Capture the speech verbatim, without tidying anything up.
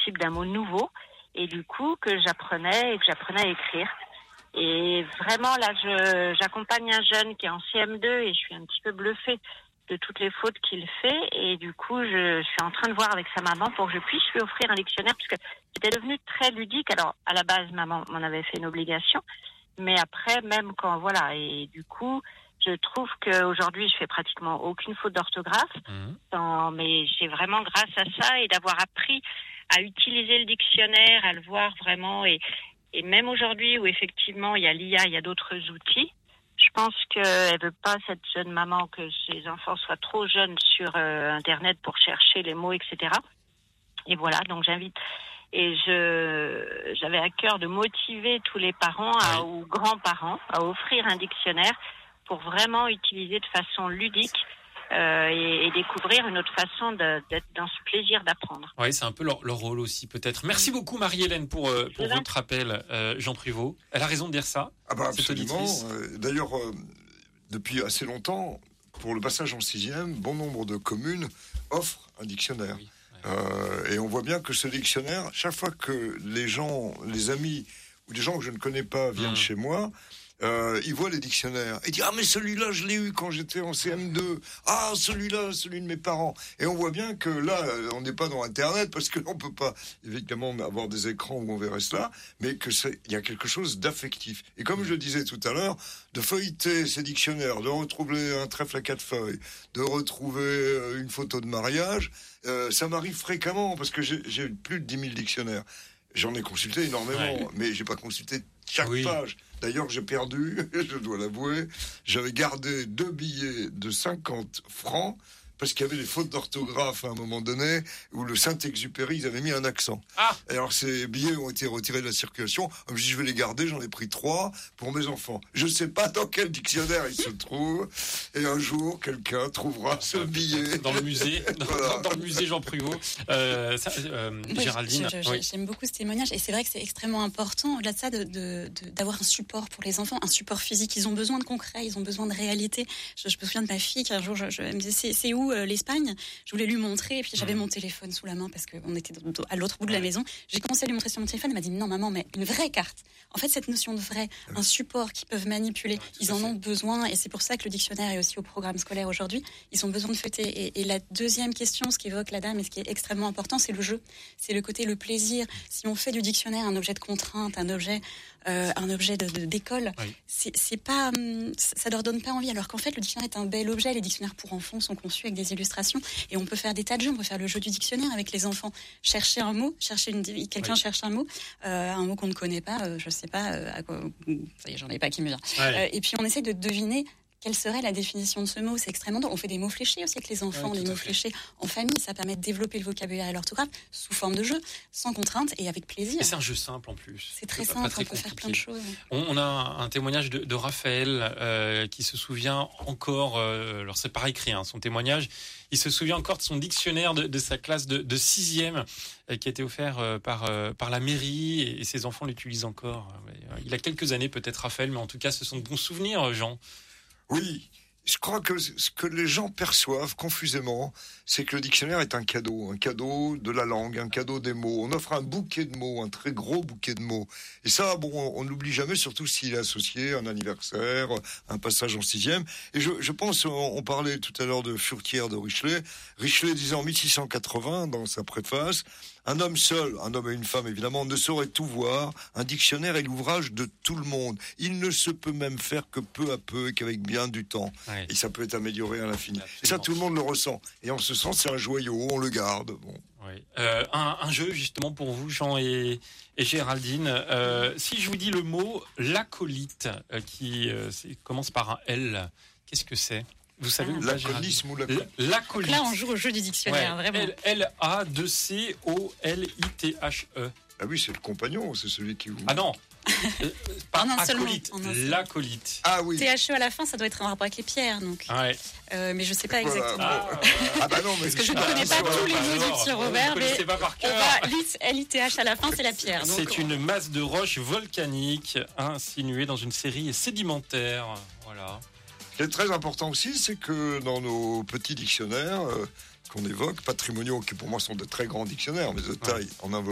possible d'un mot nouveau. Et du coup, que j'apprenais et que j'apprenais à écrire. Et vraiment, là, je, j'accompagne un jeune qui est en C M deux et je suis un petit peu bluffée de toutes les fautes qu'il fait. Et du coup, je, je suis en train de voir avec sa maman pour que je puisse lui offrir un dictionnaire, parce que c'était devenu très ludique. Alors, à la base, maman m'en avait fait une obligation. Mais après, même quand, voilà, et du coup, je trouve qu'aujourd'hui, je fais pratiquement aucune faute d'orthographe. Mmh. Dans, mais j'ai vraiment, grâce à ça, et d'avoir appris à utiliser le dictionnaire, à le voir vraiment. Et, et même aujourd'hui, où effectivement, il y a l'I A, il y a d'autres outils, je pense qu'elle veut pas, cette jeune maman, que ses enfants soient trop jeunes sur euh, Internet pour chercher les mots, et cetera. Et voilà, donc j'invite... Et je, j'avais à cœur de motiver tous les parents à, ou grands-parents à offrir un dictionnaire pour vraiment utiliser de façon ludique euh, et, et découvrir une autre façon de, d'être dans ce plaisir d'apprendre. Oui, c'est un peu leur, leur rôle aussi, peut-être. Merci beaucoup, Marie-Hélène, pour, euh, pour votre appel, euh, Jean Privot. Elle a raison de dire ça. Ah bah absolument. Euh, d'ailleurs, euh, depuis assez longtemps, pour le passage en sixième, bon nombre de communes offrent un dictionnaire. Oui. Euh, et on voit bien que ce dictionnaire, chaque fois que les gens, les amis ou des gens que je ne connais pas viennent mmh. chez moi, euh, ils voient les dictionnaires et disent « Ah mais celui-là je l'ai eu quand j'étais en C M deux, ah celui-là, celui de mes parents ». Et on voit bien que là, on n'est pas dans Internet parce que on peut pas évidemment avoir des écrans où on verrait cela, mais que c'est, il y a quelque chose d'affectif. Et comme je le disais tout à l'heure, de feuilleter ces dictionnaires, de retrouver un trèfle à quatre feuilles, de retrouver une photo de mariage, euh, ça m'arrive fréquemment parce que j'ai, j'ai plus de dix mille dictionnaires. J'en ai consulté énormément, ouais. mais j'ai pas consulté chaque oui. page. D'ailleurs, j'ai perdu, je dois l'avouer. J'avais gardé deux billets de cinquante francs parce qu'il y avait des fautes d'orthographe à un moment donné où le Saint-Exupéry, ils avaient mis un accent. Ah. Et alors, ces billets ont été retirés de la circulation. Je me dis, je vais les garder, j'en ai pris trois pour mes enfants. Je ne sais pas dans quel dictionnaire ils se trouvent. Et un jour, quelqu'un trouvera ce billet. Dans le musée, dans, voilà. dans le musée Jean Privot. Euh, ça, euh, oui, Géraldine. Je, je, oui. J'aime beaucoup ce témoignage. Et c'est vrai que c'est extrêmement important, au-delà de ça, de, de, de, d'avoir un support pour les enfants, un support physique. Ils ont besoin de concret, ils ont besoin de réalité. Je, je me souviens de ma fille qui un jour, je, je, elle me disait, c'est, c'est où l'Espagne, je voulais lui montrer et puis j'avais mmh. mon téléphone sous la main parce qu'on était à l'autre bout de la maison. J'ai commencé à lui montrer sur mon téléphone, elle m'a dit non maman, mais une vraie carte. En fait, cette notion de vrai, un support qu'ils peuvent manipuler, ouais, ils en fait. ont besoin et c'est pour ça que le dictionnaire est aussi au programme scolaire aujourd'hui. Ils ont besoin de fêter. Et, et la deuxième question, ce qu'évoque la dame et ce qui est extrêmement important, c'est le jeu. C'est le côté, le plaisir. Si on fait du dictionnaire un objet de contrainte, un objet, euh, un objet de, de, d'école, oui. c'est, c'est pas, ça leur donne pas envie. Alors qu'en fait, le dictionnaire est un bel objet. Les dictionnaires pour enfants sont conçus avec des illustrations. Et on peut faire des tas de jeux, on peut faire le jeu du dictionnaire avec les enfants. Chercher un mot, chercher une, quelqu'un oui. cherche un mot, euh, un mot qu'on ne connaît pas, euh, je sais pas, euh, à quoi, ça y est, j'en ai pas qui me vient. Ouais. Euh, et puis on essaie de deviner quelle serait la définition de ce mot. C'est extrêmement drôle. On fait des mots fléchés aussi avec les enfants, ouais, des mots fléchés en famille. Ça permet de développer le vocabulaire et l'orthographe sous forme de jeu, sans contrainte et avec plaisir. Et c'est un jeu simple en plus. C'est très c'est simple, très on peut compliqué. Faire plein de choses. On, on a un témoignage de, de Raphaël euh, qui se souvient encore, euh, alors c'est par écrit, hein, son témoignage, il se souvient encore de son dictionnaire de, de sa classe de, de sixième euh, qui a été offert euh, par, euh, par la mairie et, et ses enfants l'utilisent encore. Euh, il a quelques années peut-être Raphaël, mais en tout cas ce sont de bons souvenirs, Jean. Oui, je crois que ce que les gens perçoivent confusément, c'est que le dictionnaire est un cadeau, un cadeau de la langue, un cadeau des mots. On offre un bouquet de mots, un très gros bouquet de mots. Et ça, bon, on n'oublie jamais, surtout s'il est associé à un anniversaire, un passage en sixième. Et je, je pense, on, on parlait tout à l'heure de Furetière de Richelet. Richelet disait en mille six cent quatre-vingts, dans sa préface, un homme seul, un homme et une femme évidemment, ne saurait tout voir. Un dictionnaire est l'ouvrage de tout le monde. Il ne se peut même faire que peu à peu et qu'avec bien du temps. Ouais. Et ça peut être amélioré à l'infini. Absolument. Et ça, tout le monde le ressent. Et en ce sens, c'est un joyau, on le garde. Bon. Oui. Euh, un, un jeu justement pour vous, Jean et, et Géraldine. Euh, si je vous dis le mot l'acolyte, euh, qui euh, commence par un L, qu'est-ce que c'est ? Vous savez, ah. L'acolisme ou l'acolyte. L'acolyte. Là, on joue au jeu du dictionnaire, ouais. Vraiment. L A deux C O L I T H E. Ah oui, c'est le compagnon, c'est celui qui vous... Ah non, euh, pas non, acolyte, l'acolyte. Ah oui. T H E à la fin, ça doit être en rapport avec les pierres, donc. Ouais. Euh, mais je sais pas exactement. Voilà. Ah, ah bah non, mais parce que je ne connais pas tous les mots du petit Robert, mais pas par cœur. L I T H à la fin, c'est la pierre. Donc c'est on... une masse de roches volcaniques insinuée dans une série sédimentaire. Voilà. Ce qui est très important aussi, c'est que dans nos petits dictionnaires euh, qu'on évoque, patrimoniaux, qui pour moi sont de très grands dictionnaires, mais de taille, ouais. en un